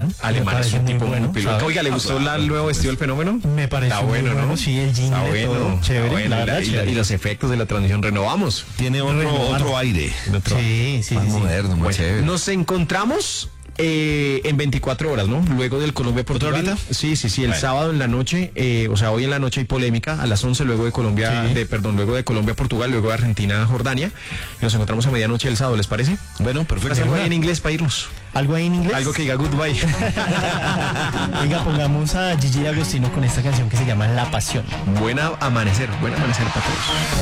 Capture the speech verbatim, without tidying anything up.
Alemán es un tipo muy bueno, piloto. ¿sabes? Oiga, ¿le gustó la- el nuevo vestido del Fenómeno? Me parece Está muy bueno, bueno, ¿no? sí, el jingle, Está bueno, todo, está chévere, bueno, la y, la- verdad, y la- chévere. y los efectos de la transmisión, renovamos. Tiene otro, Renovar. otro aire. Sí, sí, Más sí, sí. moderno, más Bueno, chévere. nos encontramos eh, en veinticuatro horas, ¿no? Luego del Colombia-Portugal. ¿Otra horita? Sí, sí, sí, el Bueno. sábado en la noche, eh, o sea, hoy en la noche hay polémica, a las once luego de Colombia, Sí. de, perdón, luego de Colombia-Portugal, luego de Argentina-Jordania. Nos encontramos a medianoche el sábado, ¿les parece? Bueno, perfecto. Hacemos algo ahí en inglés para irnos. ¿Algo ahí en inglés? Algo que diga goodbye. Venga, pongamos a Gigi Agostino con esta canción que se llama La Pasión. Buena amanecer, buen amanecer para todos.